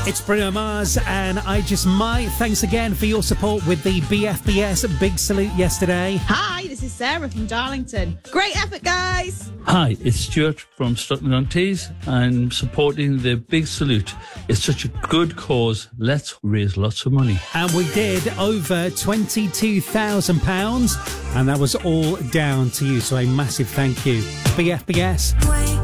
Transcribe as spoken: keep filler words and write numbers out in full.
It's Bruno Mars and I Just Might. Thanks again for your support with the B F B S Big Salute yesterday. Hi, this is Sarah from Darlington. Great effort, guys. Hi, it's Stuart from Stockton-on-Tees. I'm supporting the Big Salute. It's such a good cause. Let's raise lots of money. And we did over twenty-two thousand pounds, and that was all down to you. So a massive thank you. B F B S.